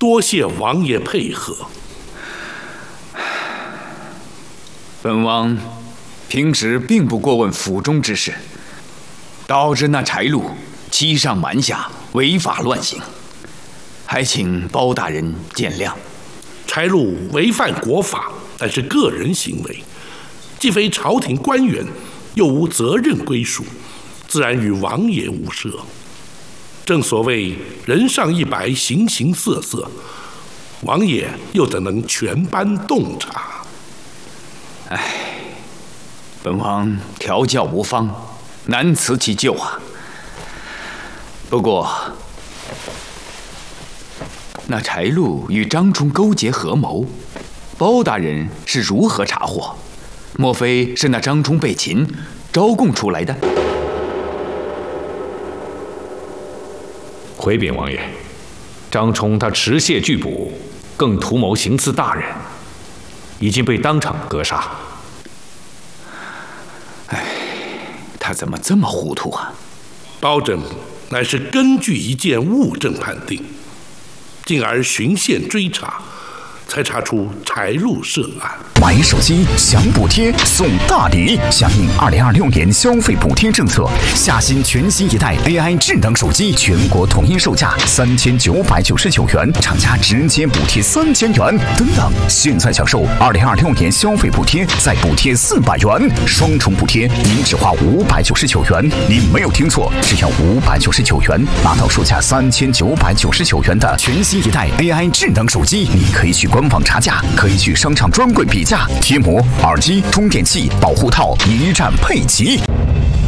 多谢王爷配合。 本王平时并不过问府中之事，导致那柴禄欺上瞒下，违法乱行，还请包大人见谅。 柴禄违犯国法，但是个人行为，既非朝廷官员，又无责任归属，自然与王爷无涉。正所谓人上一白，形形色色，王爷又怎能全班洞察？ 本王调教无方，难辞其咎啊。不过，那柴禄与张冲勾结合谋，包大人是如何查获？莫非是那张冲被擒，招供出来的？ 回禀王爷，张冲他持械拒捕，更图谋行刺大人，已经被当场格杀。 他怎么这么糊涂啊？ 包拯乃是根据一件物证判定，进而循线追查，才查出柴禄涉案。 买手机享补贴送大礼，响应2026年消费补贴政策，下新全新一代 AI 智能手机，全国统一售价3999元，厂家直接补贴3000元。等等，现在享受2026年消费补贴，再补贴400元，双重补贴，您只花599元。您没有听错，只要599元，拿到售价3999元的全新一代 AI 智能手机。你可以去官网查价，可以去商场专柜比价，贴膜、耳机、充电器、保护套一站配齐。